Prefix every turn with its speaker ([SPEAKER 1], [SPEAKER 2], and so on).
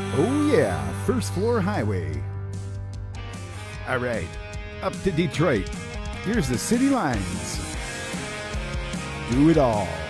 [SPEAKER 1] Oh, yeah, first floor highway. All right, up to Detroit. Here's the city lines. Do it all.